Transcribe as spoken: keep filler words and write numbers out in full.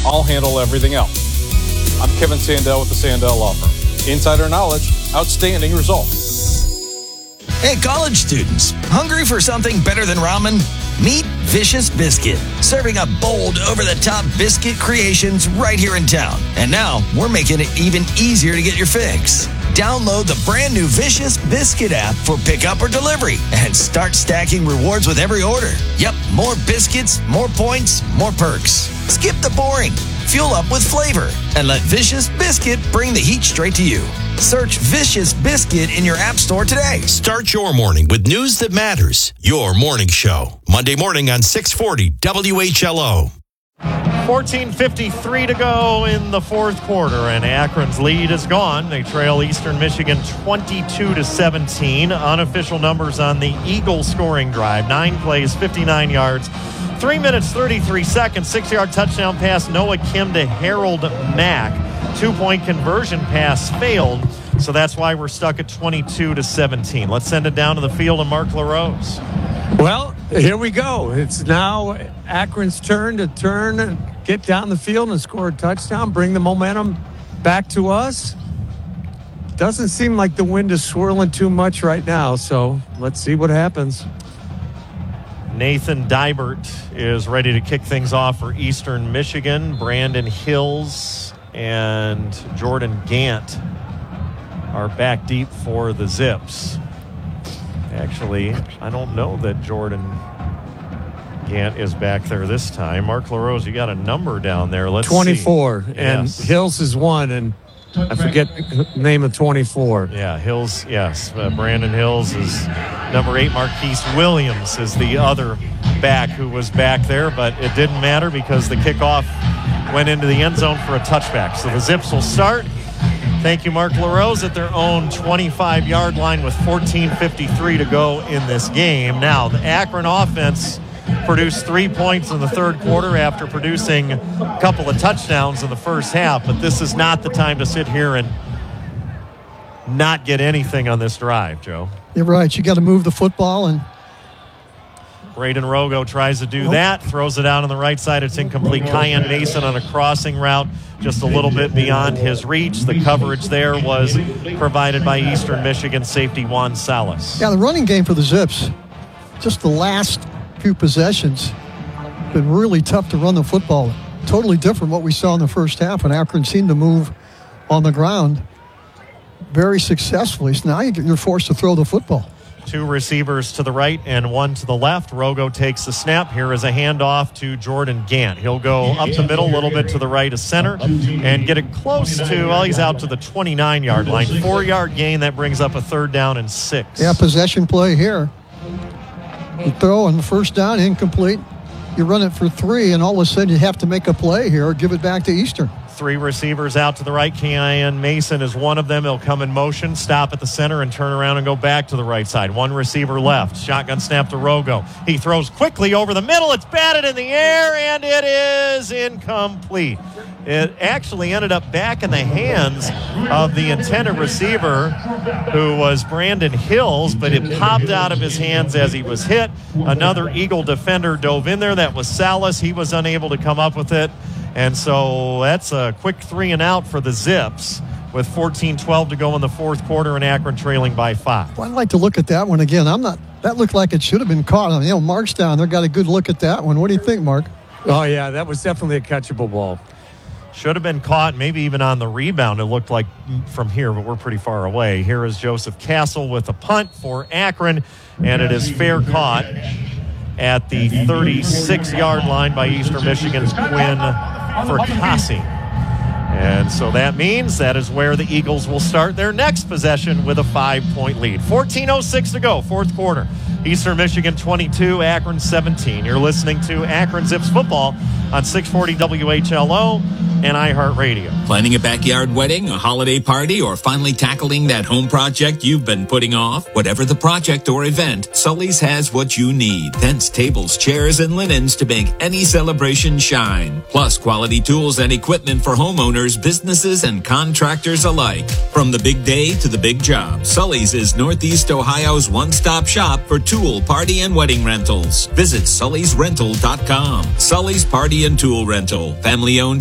I'll handle everything else. I'm Kevin Sandell with the Sandell Law Firm. Insider knowledge, outstanding results. Hey, college students, hungry for something better than ramen? Meet Vicious Biscuit, serving up bold, over-the-top biscuit creations right here in town. And now, we're making it even easier to get your fix. Download the brand new Vicious Biscuit app for pickup or delivery and start stacking rewards with every order. Yep, more biscuits, more points, more perks. Skip the boring. Fuel up with flavor and let Vicious Biscuit bring the heat straight to you. Search Vicious Biscuit in your app store today. Start your morning with news that matters. Your morning show. Monday morning on six forty W H L O. fourteen fifty-three to go in the fourth quarter, and Akron's lead is gone. They trail Eastern Michigan twenty-two to seventeen. Unofficial numbers on the Eagle scoring drive. Nine plays, fifty-nine yards. Three minutes, thirty-three seconds. Six-yard touchdown pass, Noah Kim to Harold Mack. Two-point conversion pass failed, so that's why we're stuck at twenty-two to seventeen. Let's send it down to the field to Mark LaRose. Well, here we go. It's now Akron's turn to turn, get down the field and score a touchdown, bring the momentum back to us. Doesn't seem like the wind is swirling too much right now, so let's see what happens. Nathan Dybert is ready to kick things off for Eastern Michigan. Brandon Hills and Jordan Gant are back deep for the Zips. Actually, I don't know that Jordan Gant is back there this time. Mark LaRose, you got a number down there. Let's twenty-four, see. And yes. Hills is one, and I forget the name of twenty-four. Yeah, Hills, yes. Uh, Brandon Hills is number eight. Marquise Williams is the other back who was back there, but it didn't matter because the kickoff went into the end zone for a touchback. So the Zips will start. Thank you, Mark LaRose, at their own twenty-five-yard line with fourteen fifty-three to go in this game. Now, the Akron offense produced three points in the third quarter after producing a couple of touchdowns in the first half, but this is not the time to sit here and not get anything on this drive, Joe. You're right. You got to move the football, and Braden Rogo tries to do that, throws it out on the right side. It's incomplete. Kyan Mason on a crossing route, just a little bit beyond his reach. The coverage there was provided by Eastern Michigan safety Juan Salas. Yeah, the running game for the Zips, just the last few possessions, been really tough to run the football. Totally different what we saw in the first half when Akron seemed to move on the ground very successfully. So now you're forced to throw the football. Two receivers to the right and one to the left. Rogo takes the snap. Here is a handoff to Jordan Gant. He'll go up the middle, a little bit to the right of center, and get it close to, well, he's out to the twenty-nine-yard line. Four-yard gain. That brings up a third down and six. Yeah, possession play here. You throw on the first down, incomplete. You run it for three, and all of a sudden you have to make a play here or give it back to Eastern. Three receivers out to the right. Kyan Mason is one of them. He'll come in motion, stop at the center, and turn around and go back to the right side. One receiver left. Shotgun snap to Rogo. He throws quickly over the middle. It's batted in the air, and it is incomplete. It actually ended up back in the hands of the intended receiver, who was Brandon Hills, but it popped out of his hands as he was hit. Another Eagle defender dove in there. That was Salas. He was unable to come up with it. And so that's a quick three and out for the Zips with fourteen twelve to go in the fourth quarter and Akron trailing by five. Well, I'd like to look at that one again. I'm not. That looked like it should have been caught. I mean, you know, Mark's down there. Got a good look at that one. What do you think, Mark? Oh, yeah, that was definitely a catchable ball. Should have been caught, maybe even on the rebound. It looked like from here, but we're pretty far away. Here is Joseph Castle with a punt for Akron, and it is fair caught at the thirty-six-yard line by Eastern Michigan's Quinn Fracassi. And so that means that is where the Eagles will start their next possession with a five-point lead. fourteen oh six to go, fourth quarter. Eastern Michigan twenty-two, Akron seventeen. You're listening to Akron Zips football on six forty W H L O and iHeartRadio. Planning a backyard wedding, a holiday party, or finally tackling that home project you've been putting off? Whatever the project or event, Sully's has what you need. Tents, tables, chairs, and linens to make any celebration shine. Plus quality tools and equipment for homeowners, businesses, and contractors alike. From the big day to the big job, Sully's is Northeast Ohio's one-stop shop for tool, party, and wedding rentals. Visit sullys rental dot com. Sully's Party and Tool Rental. Family-owned